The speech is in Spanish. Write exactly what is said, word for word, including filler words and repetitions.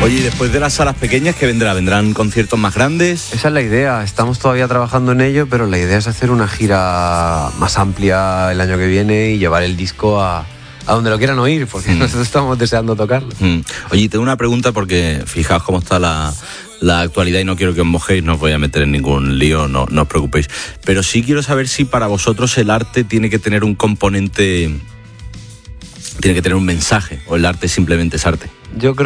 Oye, y después de las salas pequeñas, ¿qué vendrá? ¿Vendrán conciertos más grandes? Esa es la idea, estamos todavía trabajando en ello, pero la idea es hacer una gira más amplia el año que viene y llevar el disco a, a donde lo quieran oír, porque mm. nosotros estamos deseando tocarlo. Mm. Oye, tengo una pregunta porque fijaos cómo está la, la actualidad y no quiero que os mojéis, no os voy a meter en ningún lío, no, no os preocupéis. Pero sí quiero saber si para vosotros el arte tiene que tener un componente, tiene que tener un mensaje, o el arte simplemente es arte. Yo creo